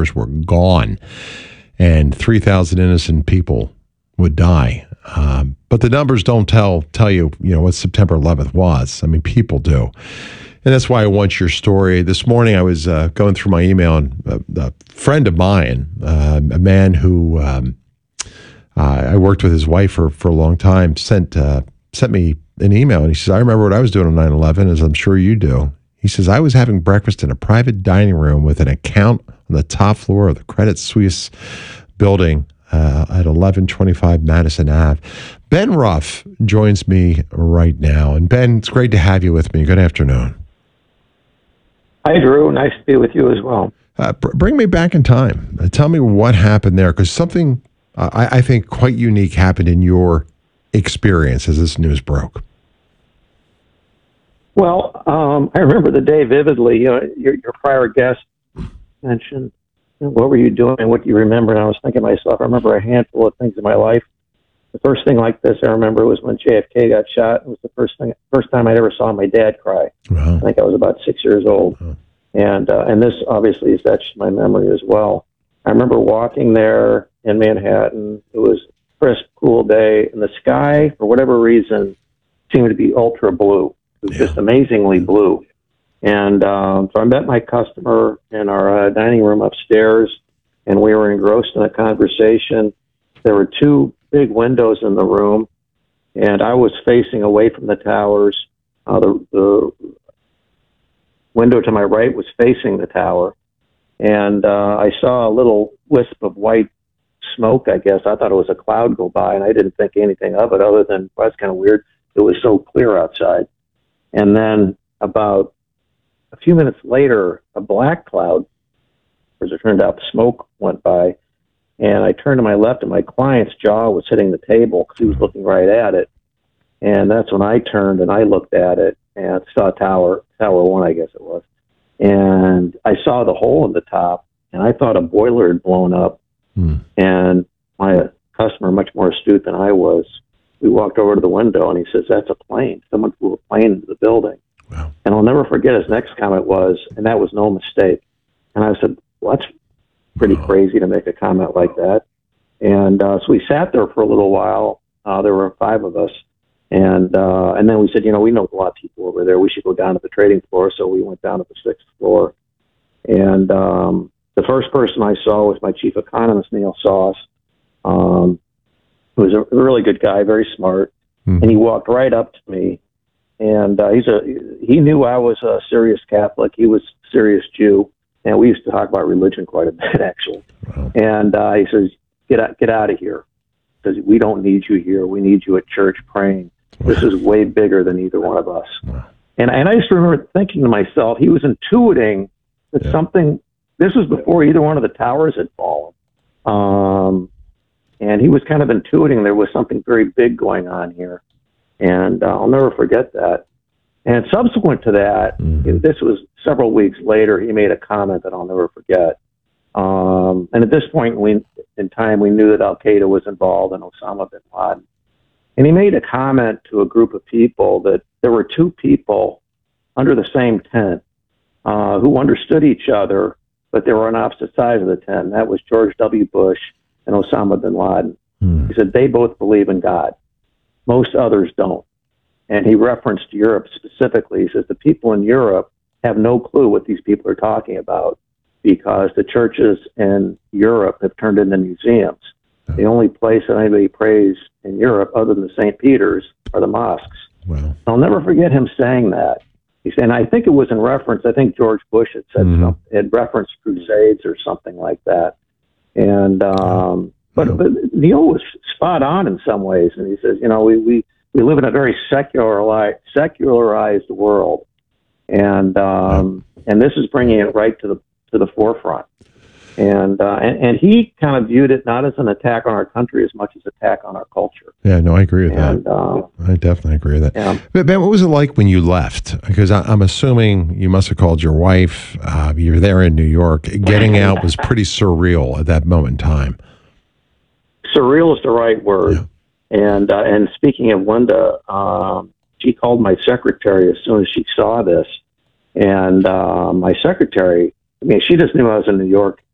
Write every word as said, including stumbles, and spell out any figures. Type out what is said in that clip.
towers were gone, and three thousand innocent people would die. Um, but the numbers don't tell tell you, you know, what September eleventh was. I mean, people do. And that's why I want your story. This morning I was uh, going through my email, and a, a friend of mine, uh, a man who um, uh, I worked with his wife for, for a long time, sent uh, sent me an email, and he says, I remember what I was doing on nine eleven, as I'm sure you do. He says, I was having breakfast in a private dining room with an account on the top floor of the Credit Suisse building uh, at eleven twenty-five Madison Avenue. Ben Ruff joins me right now. And Ben, it's great to have you with me. Good afternoon. Hi, Drew. Nice to be with you as well. Uh, br- bring me back in time. Uh, tell me what happened there, because something uh, I, I think quite unique happened in your experience as this news broke. Well, um, I remember the day vividly. You know, your, your prior guest mentioned, you know, what were you doing and what do you remember? And I was thinking to myself, I remember a handful of things in my life. The first thing like this I remember was when J F K got shot. It was the first thing, first time I ever saw my dad cry. Wow. I think I was about six years old. Wow. And uh, and this obviously is etched in my memory as well. I remember walking there in Manhattan. It was a crisp, cool day, and the sky, for whatever reason, seemed to be ultra blue. It was yeah. just amazingly blue. And um, so I met my customer in our uh, dining room upstairs, and we were engrossed in a conversation. There were two big windows in the room, and I was facing away from the towers. Uh, the, the window to my right was facing the tower, and uh, I saw a little wisp of white smoke, I guess. I thought it was a cloud go by, and I didn't think anything of it other than, well, that's kind of weird. It was so clear outside. And then about a few minutes later, a black cloud, as it turned out, the smoke went by, and I turned to my left, and my client's jaw was hitting the table because he was looking right at it. And that's when I turned and I looked at it and saw tower, tower one, I guess it was. And I saw the hole in the top, and I thought a boiler had blown up. Hmm. And my customer, much more astute than I was, we walked over to the window, and he says, that's a plane. Someone flew a plane into the building. Wow. And I'll never forget his next comment was, and that was no mistake. And I said, well, that's pretty wow. crazy to make a comment like that. And uh, so we sat there for a little while. Uh, there were five of us. And uh, and then we said, you know, we know a lot of people over there. We should go down to the trading floor. So we went down to the sixth floor. And um, the first person I saw was my chief economist, Neil Sauce, um, who was a really good guy, very smart. Mm-hmm. And he walked right up to me. And uh, he's a he knew I was a serious Catholic. He was a serious Jew. And we used to talk about religion quite a bit, actually. Wow. And uh, he says, get out, get out of here. Because we don't need you here. We need you at church praying. Wow. This is way bigger than either one of us. Wow. And, and I just remember thinking to myself, he was intuiting that yeah. something, this was before either one of the towers had fallen. Um, and he was kind of intuiting there was something very big going on here. And uh, I'll never forget that. And subsequent to that, mm-hmm. this was several weeks later, he made a comment that I'll never forget. Um, and at this point we, in time, we knew that Al-Qaeda was involved in Osama bin Laden. And he made a comment to a group of people that there were two people under the same tent uh, who understood each other, but they were on opposite sides of the tent. And that was George W. Bush and Osama bin Laden. Mm. He said they both believe in God. Most others don't. And he referenced Europe specifically. He says the people in Europe have no clue what these people are talking about because the churches in Europe have turned into museums. Oh. The only place that anybody prays in Europe other than Saint Peter's are the mosques. Wow. I'll never forget him saying that. He said, and I think it was in reference, I think George Bush had said mm-hmm. something, had referenced Crusades or something like that. And, um, but, oh. but Neil was spot on in some ways. And he says, you know, we, we, we live in a very secularized, secularized world. And, um, oh. and this is bringing it right to the, to the forefront. And, uh, and and he kind of viewed it not as an attack on our country as much as attack on our culture. Yeah, no, I agree with and, that. Uh, I definitely agree with that. Yeah. But Ben, what was it like when you left? Because I, I'm assuming you must have called your wife. Uh, you were there in New York. Getting out was pretty surreal at that moment in time. Surreal is the right word. Yeah. And uh, and speaking of Linda, um, she called my secretary as soon as she saw this. And uh, my secretary, I mean, she just knew I was in New York